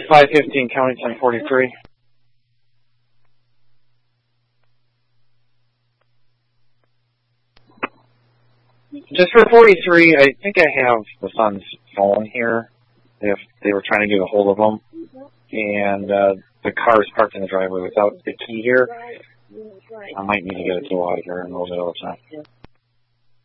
515 County 1043. Just for 43, I think I have the son's phone here. If they were trying to get a hold of him. And the car is parked in the driveway without the key here. I might need to get it to out of here and roll it all the time.